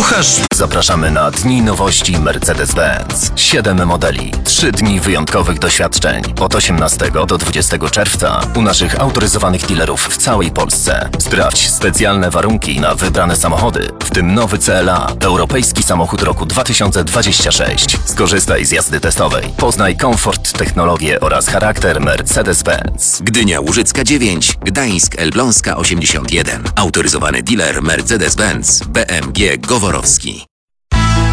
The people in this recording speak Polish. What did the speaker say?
Słuchasz? Zapraszamy na Dni Nowości Mercedes-Benz. 7 modeli, 3 dni wyjątkowych doświadczeń. Od 18 do 20 czerwca u naszych autoryzowanych dealerów w całej Polsce. Sprawdź specjalne warunki na wybrane samochody, w tym nowy CLA, europejski samochód roku 2026. Skorzystaj z jazdy testowej. Poznaj komfort, technologię oraz charakter Mercedes-Benz. Gdynia Łużycka 9, Gdańsk Elbląska 81. Autoryzowany dealer Mercedes-Benz BMG Goworowski.